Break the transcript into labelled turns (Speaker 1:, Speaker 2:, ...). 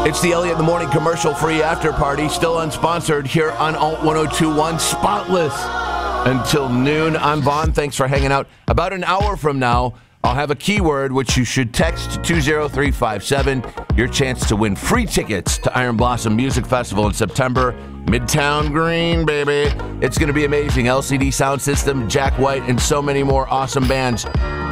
Speaker 1: It's the Elliot in the Morning commercial-free after party, still unsponsored here on Alt 1021 Spotless until noon. I'm Vaughn. Thanks for hanging out. About an hour from now, I'll have a keyword which you should text to 20357. Your chance to win free tickets to Iron Blossom Music Festival in September. Midtown Green, baby. It's going to be amazing. LCD Sound System, Jack White, and so many more awesome bands